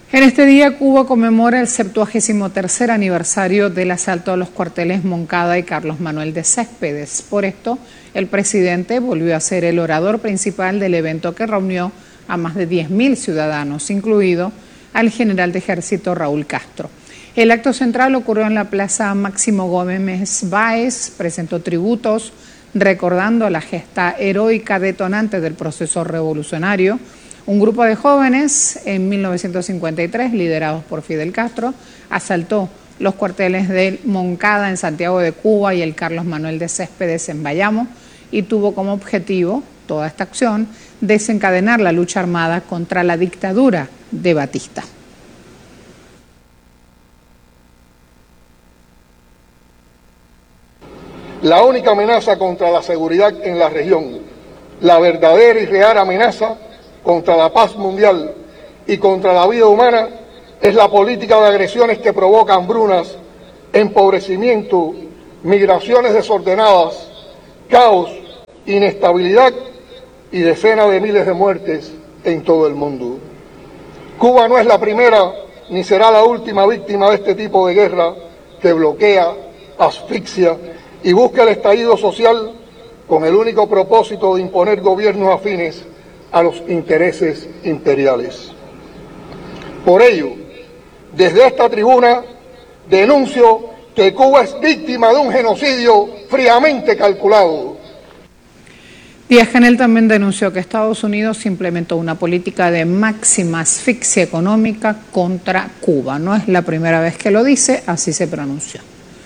En este día, Cuba conmemora el 73º aniversario del asalto a los cuarteles Moncada y Carlos Manuel de Céspedes. Por esto, el presidente volvió a ser el orador principal del evento que reunió a más de 10.000 ciudadanos, incluido al general de ejército Raúl Castro. El acto central ocurrió en la Plaza Máximo Gómez Báez, presentó tributos recordando la gesta heroica detonante del proceso revolucionario. Un grupo de jóvenes en 1953, liderados por Fidel Castro, asaltó los cuarteles de Moncada en Santiago de Cuba y el Carlos Manuel de Céspedes en Bayamo y tuvo como objetivo toda esta acción desencadenar la lucha armada contra la dictadura de Batista. La única amenaza contra la seguridad en la región, la verdadera y real amenaza contra la paz mundial y contra la vida humana, es la política de agresiones que provoca hambrunas, empobrecimiento, migraciones desordenadas, caos, inestabilidad y decenas de miles de muertes en todo el mundo. Cuba no es la primera ni será la última víctima de este tipo de guerra que bloquea, asfixia y busca el estallido social con el único propósito de imponer gobiernos afines a los intereses imperiales. Por ello, desde esta tribuna denuncio que Cuba es víctima de un genocidio fríamente calculado. Díaz-Canel también denunció que Estados Unidos implementó una política de máxima asfixia económica contra Cuba. No es la primera vez que lo dice, así se pronunció.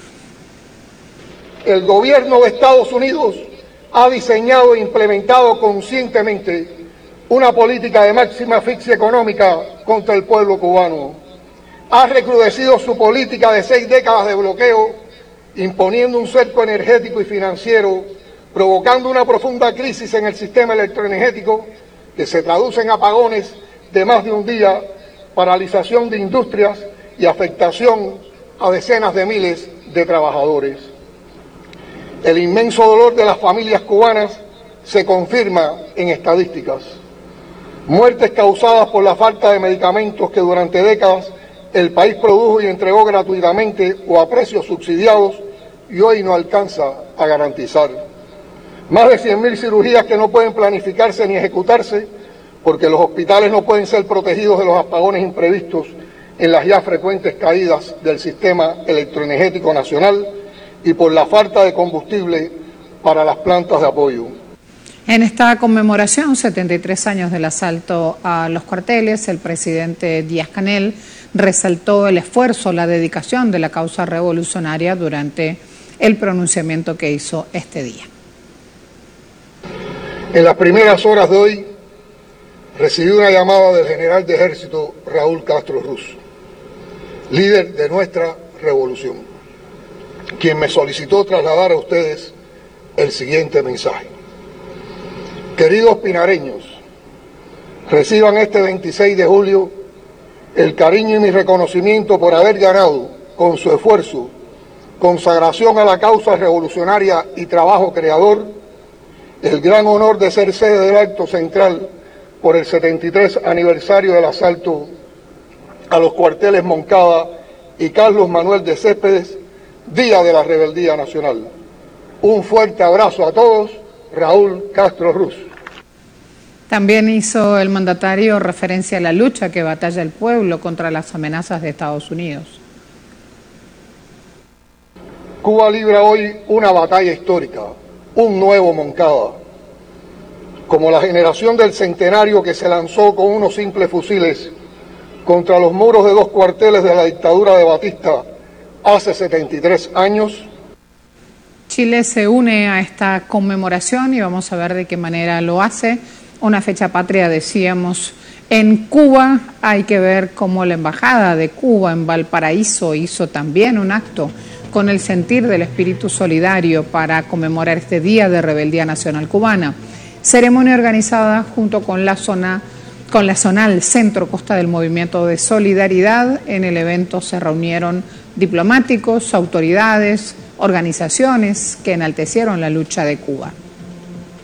El gobierno de Estados Unidos ha diseñado e implementado conscientemente una política de máxima asfixia económica contra el pueblo cubano. Ha recrudecido su política de 6 décadas de bloqueo, imponiendo un cerco energético y financiero, provocando una profunda crisis en el sistema electroenergético que se traduce en apagones de más de un día, paralización de industrias y afectación a decenas de miles de trabajadores. El inmenso dolor de las familias cubanas se confirma en estadísticas. Muertes causadas por la falta de medicamentos que durante décadas el país produjo y entregó gratuitamente o a precios subsidiados y hoy no alcanza a garantizar. Más de 100.000 cirugías que no pueden planificarse ni ejecutarse porque los hospitales no pueden ser protegidos de los apagones imprevistos en las ya frecuentes caídas del sistema electroenergético nacional y por la falta de combustible para las plantas de apoyo. En esta conmemoración, 73 años del asalto a los cuarteles, el presidente Díaz-Canel resaltó el esfuerzo, la dedicación de la causa revolucionaria durante el pronunciamiento que hizo este día. En las primeras horas de hoy recibí una llamada del general de ejército Raúl Castro Ruz, líder de nuestra revolución, quien me solicitó trasladar a ustedes el siguiente mensaje. Queridos pinareños, reciban este 26 de julio el cariño y mi reconocimiento por haber ganado con su esfuerzo, consagración a la causa revolucionaria y trabajo creador, el gran honor de ser sede del acto central por el 73 aniversario del asalto a los cuarteles Moncada y Carlos Manuel de Céspedes, Día de la Rebeldía Nacional. Un fuerte abrazo a todos, Raúl Castro Ruz. También hizo el mandatario referencia a la lucha que batalla el pueblo contra las amenazas de Estados Unidos. Cuba libra hoy una batalla histórica, un nuevo Moncada, como la generación del centenario que se lanzó con unos simples fusiles contra los muros de 2 cuarteles de la dictadura de Batista hace 73 años. Chile se une a esta conmemoración y vamos a ver de qué manera lo hace. Una fecha patria, decíamos, en Cuba. Hay que ver cómo la Embajada de Cuba en Valparaíso hizo también un acto con el sentir del espíritu solidario para conmemorar este Día de Rebeldía Nacional Cubana. Ceremonia organizada junto con la Zonal Centro Costa del Movimiento de Solidaridad. En el evento se reunieron diplomáticos, autoridades, organizaciones que enaltecieron la lucha de Cuba.